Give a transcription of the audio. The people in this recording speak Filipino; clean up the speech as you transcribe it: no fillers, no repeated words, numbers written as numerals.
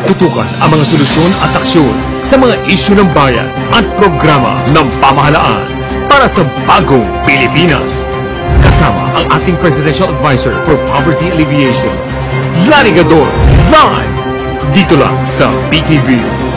tutukan ang mga solusyon at aksyon sa mga isyu ng bayan at programa ng pamahalaan para sa bagong Pilipinas. Kasama ang ating Presidential Advisor for Poverty Alleviation, Lani Gador, live dito lang sa PTV.